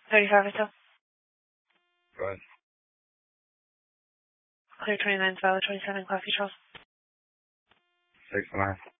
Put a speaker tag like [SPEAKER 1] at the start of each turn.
[SPEAKER 1] 35 until.
[SPEAKER 2] Go ahead.
[SPEAKER 1] Clear 29 valid 27 Classy Charles.
[SPEAKER 2] 6-9.